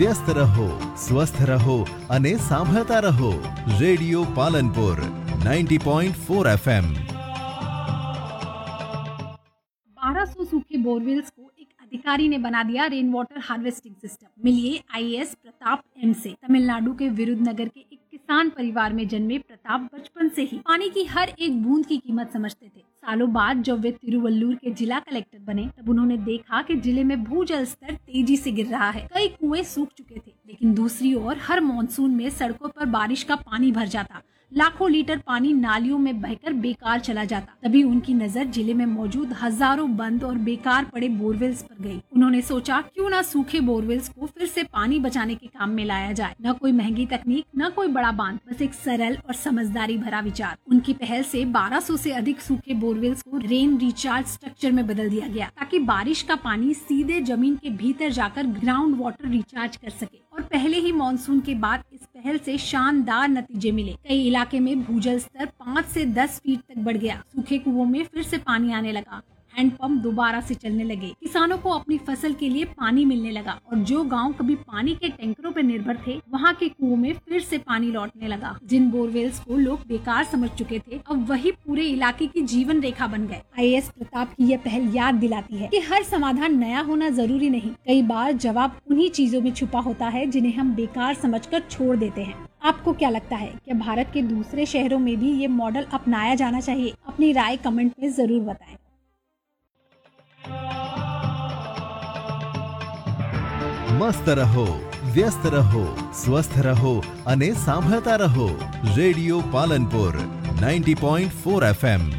વ્યસ્ત રહો, સ્વસ્થ રહો અને સાંભળતા રહો રેડિયો પાલનપુર 90.4 FM। 1200 सूखे बोरवेल्स को एक अधिकारी ने बना दिया रेन वाटर हार्वेस्टिंग सिस्टम। मिलिए आईएएस प्रताप एम से। तमिलनाडु के विरुधनगर के एक किसान परिवार में जन्मे प्रताप बचपन से ही पानी की हर एक बूंद की कीमत समझते थे। सालों बाद जब वे तिरुवल्लुर के जिला कलेक्टर बने तब उन्होंने देखा कि जिले में भूजल स्तर तेजी से गिर रहा है। कई कुएं सूख चुके थे, लेकिन दूसरी ओर हर मॉनसून में सड़कों पर बारिश का पानी भर जाता। लाखों लीटर पानी नालियों में बहकर बेकार चला जाता। तभी उनकी नजर जिले में मौजूद हजारों बंद और बेकार पड़े बोरवेल्स पर गई। उन्होंने सोचा क्यों ना सूखे बोरवेल्स को फिर से पानी बचाने के काम में लाया जाए। न कोई महंगी तकनीक, न कोई बड़ा बांध, बस एक सरल और समझदारी भरा विचार। उनकी पहल से 1200 से अधिक सूखे बोरवेल्स को रेन रिचार्ज स्ट्रक्चर में बदल दिया गया, ताकि बारिश का पानी सीधे जमीन के भीतर जाकर ग्राउंड वाटर रिचार्ज कर सके। और पहले ही मानसून के बाद इस पहल से शानदार नतीजे मिले। कई इलाके में भूजल स्तर 5 से 10 फीट तक बढ़ गया। सूखे कुओं में फिर से पानी आने लगा। हैंडपंप दोबारा से चलने लगे। किसानों को अपनी फसल के लिए पानी मिलने लगा और जो गांव कभी पानी के टैंकरों पर निर्भर थे, वहां के कुओं में फिर से पानी लौटने लगा। जिन बोरवेल्स को लोग बेकार समझ चुके थे, अब वही पूरे इलाके की जीवन रेखा बन गए। आईएएस प्रताप की यह पहल याद दिलाती है कि हर समाधान नया होना जरूरी नहीं। कई बार जवाब उन्हीं चीजों में छुपा होता है जिन्हें हम बेकार समझकर छोड़ देते हैं। आपको क्या लगता है, क्या भारत के दूसरे शहरों में भी ये मॉडल अपनाया जाना चाहिए? अपनी राय कमेंट में जरूर बताएं। મસ્ત રહો, વ્યસ્ત રહો, સ્વસ્થ રહો અને સાંભળતા રહો રેડિયો પાલનપુર 90.4 FM।